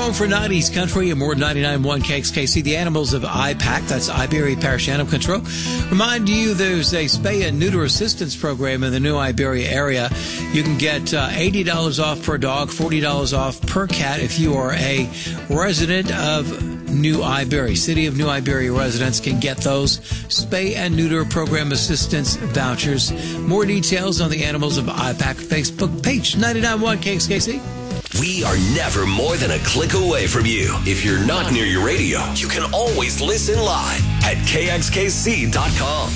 home for 90s country and more 99.1 KXKC. The animals of IPAC, that's Iberia Parish Animal Control, remind you there's a spay and neuter assistance program in the New Iberia area. You can get $80 off per dog, $40 off per cat if you are a resident of New Iberia. City of New Iberia residents can get those spay and neuter program assistance vouchers. More details on the Animals of IPAC Facebook page, 99.1 KXKC. We are never more than a click away from you. If you're not near your radio, you can always listen live at KXKC.com.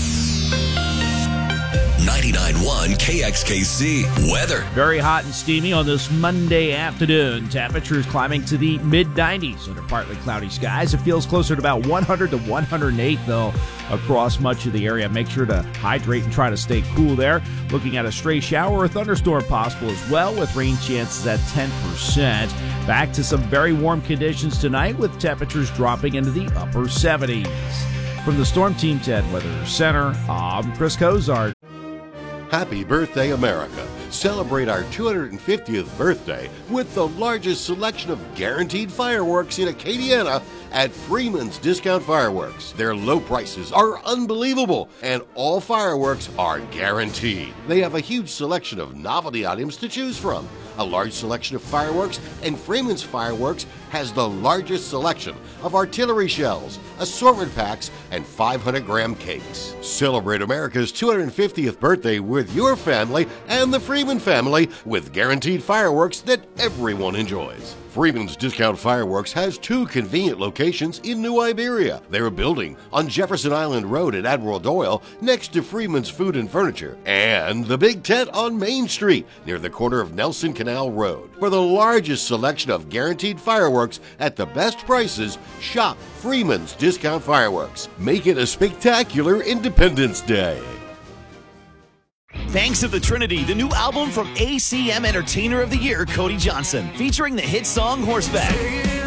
99.1 KXKC weather. Very hot and steamy on this Monday afternoon. Temperatures climbing to the mid-90s under partly cloudy skies. It feels closer to about 100 to 108, though, across much of the area. Make sure to hydrate and try to stay cool there. Looking at a stray shower or thunderstorm possible as well, with rain chances at 10%. Back to some very warm conditions tonight, with temperatures dropping into the upper 70s. From the Storm Team 10 Weather Center, I'm Chris Cozart. Happy birthday, America. Celebrate our 250th birthday with the largest selection of guaranteed fireworks in Acadiana at Freeman's Discount Fireworks. Their low prices are unbelievable, and all fireworks are guaranteed. They have a huge selection of novelty items to choose from, a large selection of fireworks, and Freeman's Fireworks has the largest selection of artillery shells, assortment packs, and 500-gram cakes. Celebrate America's 250th birthday with your family and the Freeman family with guaranteed fireworks that everyone enjoys. Freeman's Discount Fireworks has 2 convenient locations in New Iberia. They're building on Jefferson Island Road at Admiral Doyle next to Freeman's Food and Furniture, and the Big Tent on Main Street near the corner of Nelson Canal Road. For the largest selection of guaranteed fireworks at the best prices, shop Freeman's Discount Fireworks. Make it a spectacular Independence Day. Thanks to the Trinity, the new album from ACM Entertainer of the Year, Cody Johnson, featuring the hit song Horseback.